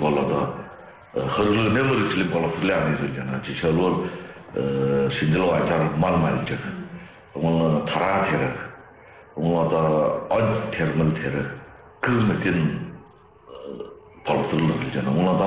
болоод хөргөл нэмэрчлэг боловсролын анхаарал жишээлбэл шинжилгээ ажаар малж 오늘 타라테르 오늘 어디 테르 그것은 벌써 오늘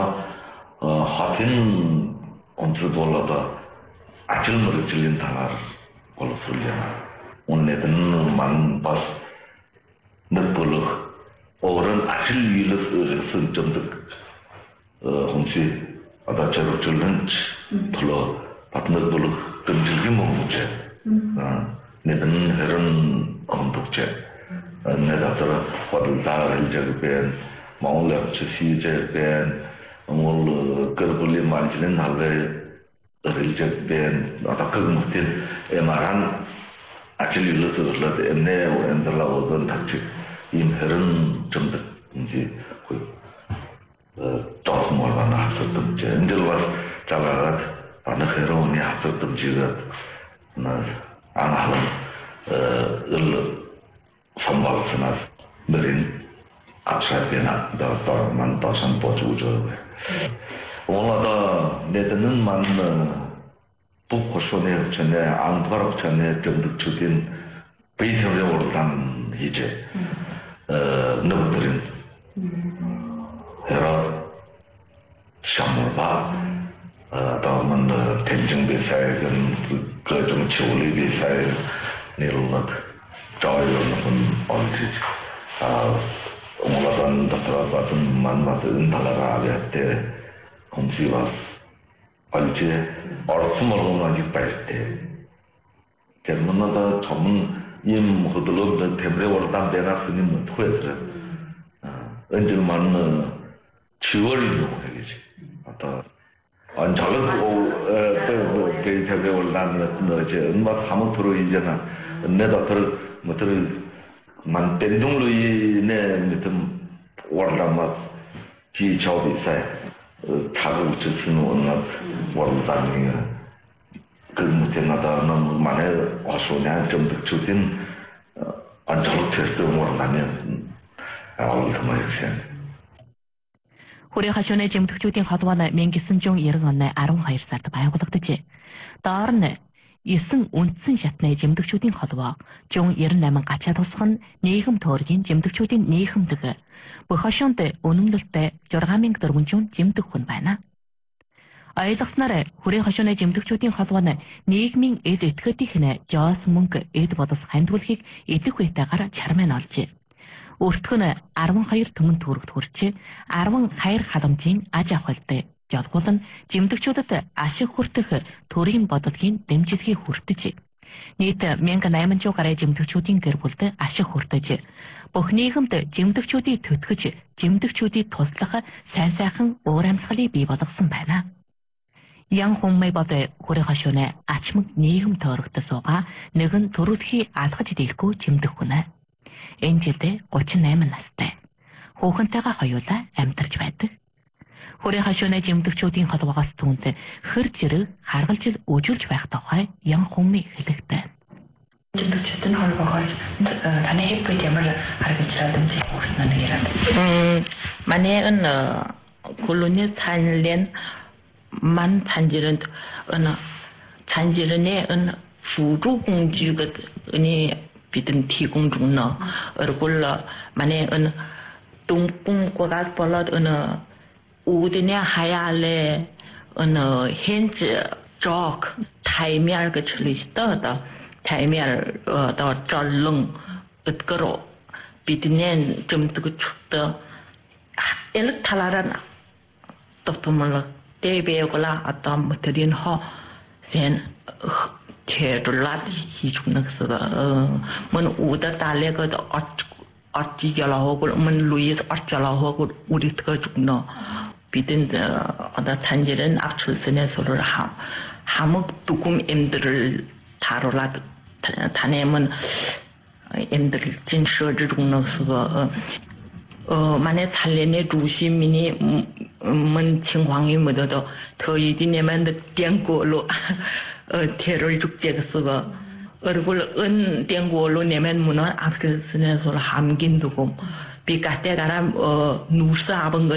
하tin ontrudolada açılmır çilin tanar olurlar. Onun neden man bas nebuluk oran açıl yılız ırısın cımdık homsi ada çarık çılın tolo patner buluk kımcılgı mummuca neden herın ondukça neden sonra vadıllar elcek ben mağlar çiziyecek ben 뭘 그걸리 만지는 할래 릴적된 아까 무슨 에마란 아침일로서 엔네 엔들라고던 닥치 임her은 좀 이제 그 도스몰만 하셨던 제 엔들와 자라가 아는 헤로니 하셨던 지가 나 안하는 선발스나 느린 앞사이나 다만 다선 보주죠 오늘도 내드는 많은 북고선에 전에 안바로 전에 정득 주된 베이스에 오르단 이제 너희들은 여러 샤물바 다음은 텐정 비사이든 그좀 치울리 비사이 내려놓 저희는 어디 오늘은 다들 만나서 달라가야 돼. 공시와 얼지 얼스멀로 아직 빠졌대. 젊은이들 전문 임 호들로 대부에 올라간 데가 쓰는 뭐 토해서 언제만 치월이 되겠지. 아까 안잘고 또 대부에 올라간 거지. 엄마 사무트로 이제나 내가 들 뭐들 만텐동로 이내 무슨 월라마 기초비赛 타고 주는 오늘 월단이 그 무슨하다는 만에 어소냐 좀 주진 안절로 테스트 월라면 아울리가 말이야. Хүрээ хашууны жимтгчүүдийн холбооны 1990 оны 12 сард байгуулагдажээ. Доор нь 9 үндсэн шатны жимтгчүүдийн холбоо, жун 98 гачаад тусах нь нийгэм төөргийн жимтгчүүдийн нийгэмдэг бүх хашуунд үнэмлэлтэй 6400 жимтг хүн байна. Ойлгосноор хүрээ хашууны жимтгчүүдийн холбооны нийгмийн эд этгээдийн жоос мөнгө эд бодос хандгуулахыг идэх үетэйгээр чармын олжээ. Өөртгөө нь 12 түмэн төгрөгт хүрчээ 10 хайр халамжийн аж ахуйлтай жолгуулан жимтгчүүдэд ашиг хүртэх төрийн бодлогын дэмжлэгийг хүртэж нийт 1800 гаруй жимтгчүүдийн гэр бүлд ашиг хүртэж бүх нийгэмд жимтгчүүдийг төтгөж жимтгчүүдийг туслах сайн сайхан уур амьсгалыг бий болгосон байна. Ян хүммэй бод хүрээ хашууны ачмаг нийгэм тойрогт суугаа нэгэн төрөлхий алхаж дийлэхгүй жимтг хүн. Энэ жилдээ 38 настай. Хүүхэнтэйгээ хоёулаа амьдарч байдаг. Хүрээ хашууны жимтгчүүдийн холбоогоос түүнд хэр зэрэг харгалж үжүүлж байх тухай ян хүммэй хэлэхдээ. жимтгчүүдийн холбоогоос таны хэвгүй ямар харгалзаад юм бэ нэг яриад. 만약은 콜로니 산련 만 산지는 산지는에 주주 공주가 아니 비든提供 중너 얼굴 만약은 동풍과가 벌어도 우드네 하야래 현지 쪽 타이미알 그 처리스터다 타이미알 더 절릉 으트거로 비드네 좀 뜨고 축더 일 탈라란 또토몰 대배고라 어떤 뭐들인 허센 제돌라 희죽능스가 뭔 우다 달래거도 어찌절하고 뭔 루이스 어찌절하고 우리 뜨거 죽노 비든 어다 산지는 악출선에 서로 함uk 두금 엠들을 다루라 다네면 엠들 진셔를 죽노스가 만에 살레네 주시민이 뭔情况이 뭐도 더 이디네만 땡고로 테러를 죽제가 쓰고 얼굴 은 땡고로 내면 문화 악스네서 함긴 두고 비까때 가람 누사 아번 거